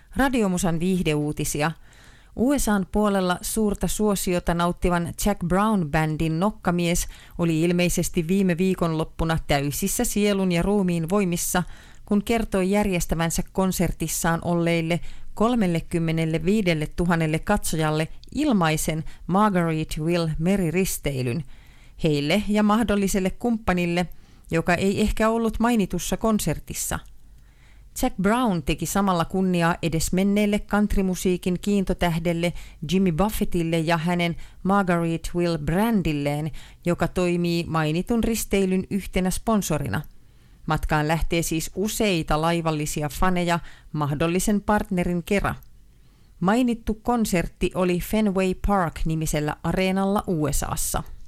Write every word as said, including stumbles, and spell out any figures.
Radiomusan viihdeuutisia. U S A:n puolella suurta suosiota nauttivan Jack Brown-bändin nokkamies oli ilmeisesti viime viikonloppuna täysissä sielun ja ruumiin voimissa, kun kertoi järjestävänsä konsertissaan olleille kolmekymmentäviisituhatta katsojalle ilmaisen Margaretville-meriristeilyn, heille ja mahdolliselle kumppanille, joka ei ehkä ollut mainitussa konsertissa. Jack Brown teki samalla kunniaa edesmenneelle countrymusiikin kiintotähdelle Jimmy Buffettille ja hänen Margaretville-brändilleen, joka toimii mainitun risteilyn yhtenä sponsorina. Matkaan lähtee siis useita laivallisia faneja mahdollisen partnerin kera. Mainittu konsertti oli Fenway Park-nimisellä areenalla U S A:ssa.